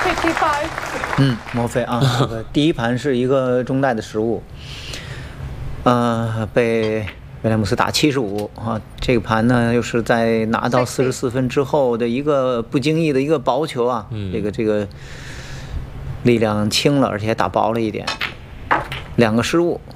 莫非啊？这个第一盘是一个中袋的失误，被威廉姆斯打75啊。这个盘呢，又是在拿到44分之后的一个不经意的一个薄球啊，这个力量轻了，而且打薄了一点，2个失误，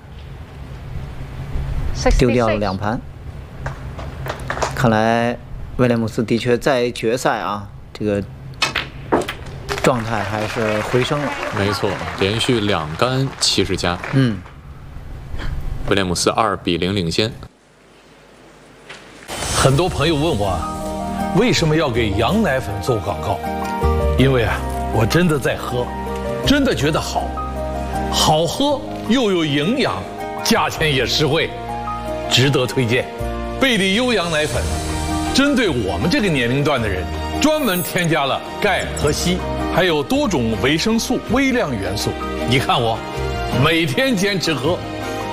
丢掉了2盘。看来威廉姆斯的确在决赛啊，这个状态还是回升了。 没错，连续2杆70加。威廉姆斯2比0领先。 很多朋友问我，为什么要给羊奶粉做广告？因为我真的在喝，真的觉得好喝又有营养，价钱也实惠，值得推荐。贝利优羊奶粉针对我们这个年龄段的人，专门添加了钙和硒，还有多种维生素、微量元素。你看我每天坚持喝。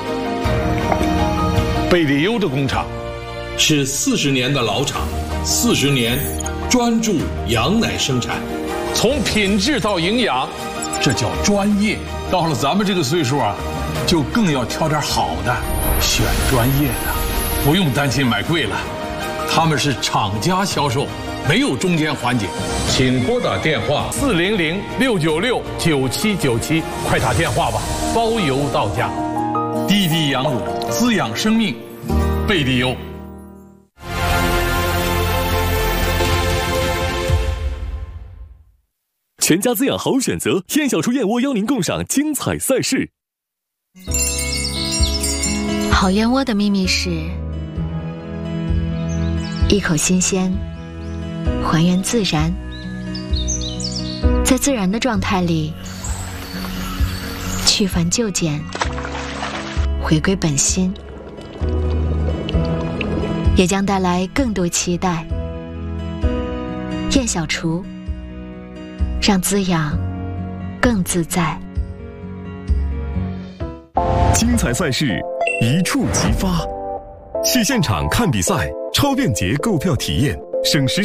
贝利优的工厂是40年的老厂，40年专注羊奶生产，从品质到营养，这叫专业。到了咱们这个岁数就更要挑点好的，选专业的，不用担心买贵了。他们是厂家销售，没有中间环节。请拨打电话400-696-9797，快打电话吧，包邮到家。滴滴羊乳，滋养生命，贝利优。 全家滋养好选择，燕小厨燕窝邀您共赏精彩赛事。 好燕窝的秘密是一口新鲜，还原自然，在自然的状态里去繁就简，回归本心，也将带来更多期待。燕小厨，让滋养更自在。 精彩赛事一触即发，去现场看比赛，超便捷购票体验，省时。